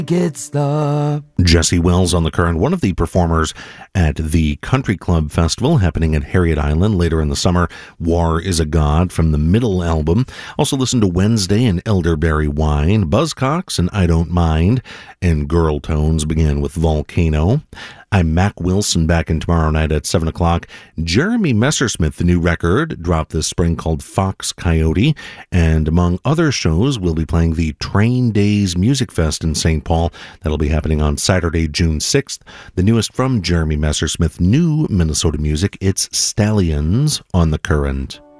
Gets the Jesse Wells on the Current, one of the performers at the Country Club Festival happening at Harriet Island later in the summer. War is a God from the Middle album. Also listen to Wednesday and Elderberry Wine, Buzzcocks and I Don't Mind, and Girl Tones began with Volcano. I'm Mac Wilson, back in tomorrow night at 7 o'clock. Jeremy Messersmith, the new record, dropped this spring called Fox Coyote. And among other shows, we'll be playing the Train Days Music Fest in St. Paul. That'll be happening on Saturday, June 6th. The newest from Jeremy Messersmith, new Minnesota music, it's Stallions on the Current.